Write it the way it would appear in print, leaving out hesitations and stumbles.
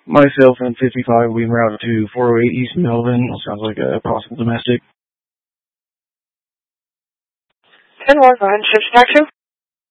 Myself and 55 will be en route to 408 East Melvin. Sounds like a possible domestic. 10-1, go ahead and switch back to.